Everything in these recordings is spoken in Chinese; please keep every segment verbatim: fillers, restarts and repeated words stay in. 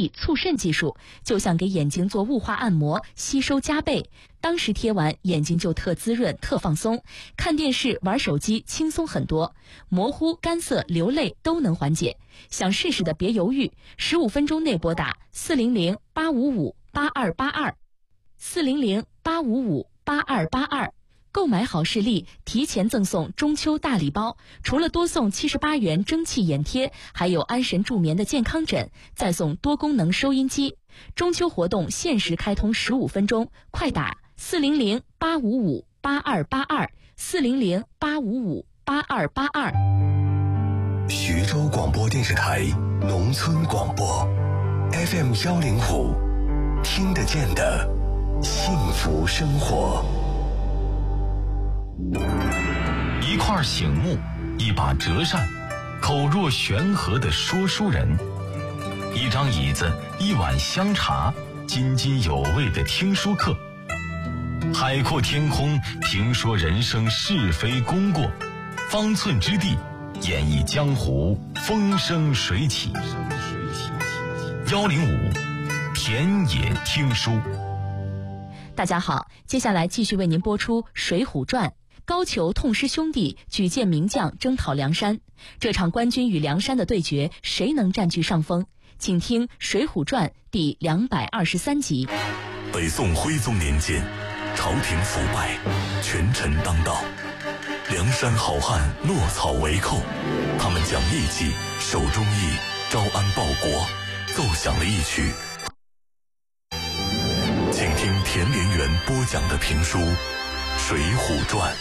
力促肾技术，就像给眼睛做雾化按摩，吸收加倍。当时贴完，眼睛就特滋润、特放松，看电视、玩手机轻松很多，模糊、干涩、流泪都能缓解。想试试的别犹豫，十五分钟内拨打四零零八五五八二八二，四零零八五五八二八二。购买好视力，提前赠送中秋大礼包，除了多送七十八元蒸汽眼贴，还有安神助眠的健康枕，再送多功能收音机。中秋活动限时开通十五分钟，快打四零零八五五八二八二，四零零八五五八二八二。 徐州广播电视台农村广播 F M 幺零五，听得见的幸福生活。 一块醒目，一把折扇，口若悬河的说书人，一张椅子，一碗香茶，津津有味的听书课。海阔天空，评说人生是非功过，方寸之地，演绎江湖风生水起。幺零五田野听书。 大家好，接下来继续为您播出《水浒传》。高俅痛失兄弟，举荐名将征讨梁山。这场官军与梁山的对决，谁能占据上风？请听《水浒传》第两百二十三集。 北宋徽宗年间，朝廷腐败，权臣当道，梁山好汉落草为寇，他们讲义气，守忠义，招安报国，奏响了一曲。请听田连元播讲的评书《水浒传》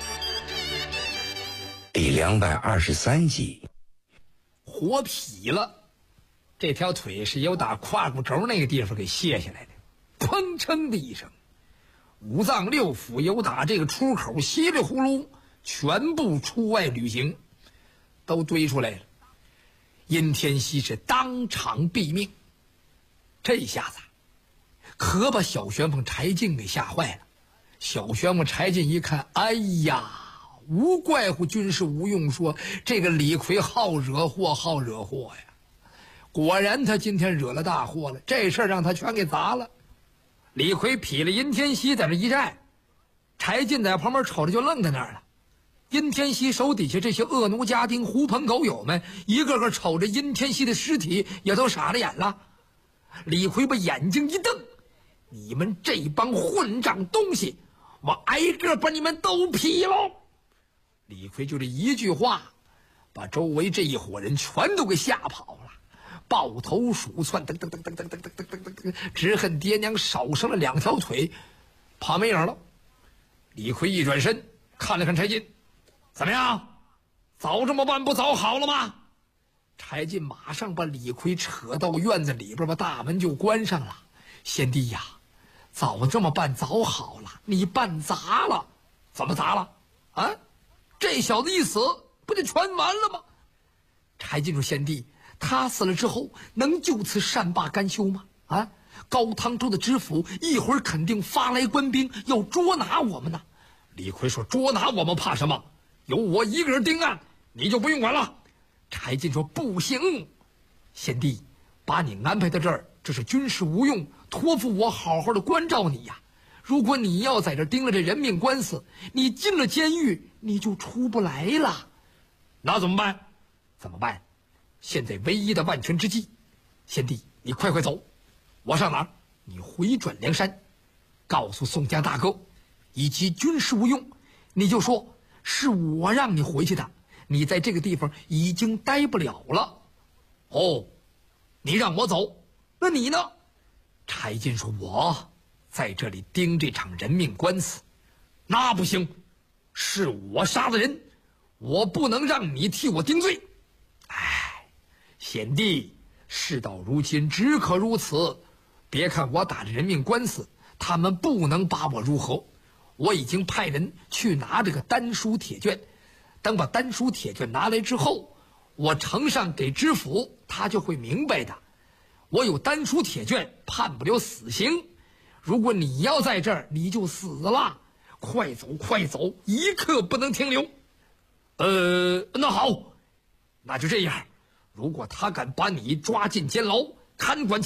第两百二十三集。 活劈了，这条腿是由打胯骨轴那个地方给卸下来的，砰哧的一声，五脏六腑由打这个出口稀里呼噜全部出外旅行，都堆出来了。殷天锡是当场毙命，这下子可把小旋风柴进给吓坏了。小旋风柴进一看，哎呀，无怪乎军师吴用说这个李逵好惹祸好惹祸呀，果然他今天惹了大祸了，这事儿让他全给砸了。李逵劈了殷天锡在这一站，柴进在旁边瞅着就愣在那儿了。殷天锡手底下这些恶奴家丁狐朋狗友们一个个瞅着殷天锡的尸体也都傻了眼了。李逵把眼睛一瞪，你们这帮混账东西，我挨个把你们都劈喽！李逵就这一句话，把周围这一伙人全都给吓跑了，抱头鼠窜，噔噔噔噔噔噔噔噔噔噔，只恨爹娘少生了两条腿，跑没影了。李逵一转身看了看柴进，怎么样？早这么办不早好了吗？柴进马上把李逵扯到院子里边，把大门就关上了。贤弟呀，早这么办早好了，你办砸了。怎么砸了啊？这小子一死不就全完了吗？柴进说，贤弟，他死了之后能就此善罢甘休吗？啊，高汤州的知府一会儿肯定发来官兵要捉拿我们呢。李逵说，捉拿我们怕什么？有我一个人盯案，你就不用管了。柴进说，不行，贤弟，把你安排到这儿，这是军师吴用托付我好好的关照你呀。如果你要在这盯了这人命官司，你进了监狱你就出不来了。那怎么办？怎么办？现在唯一的万全之计，贤弟你快快走。我上哪儿？你回转梁山，告诉宋江大哥以及军师吴用，你就说是我让你回去的，你在这个地方已经待不了了。哦，你让我走，那你呢？柴进说，我在这里盯这场人命官司，那不行，是我杀的人，我不能让你替我顶罪。哎，贤弟，事到如今只可如此，别看我打着人命官司，他们不能把我如何。我已经派人去拿这个丹书铁卷，等把丹书铁卷拿来之后，我呈上给知府，他就会明白的。我有丹书铁卷，判不了死刑。如果你要在这儿，你就死了。快走快走，一刻不能停留。呃，那好，那就这样。如果他敢把你抓进监牢，看管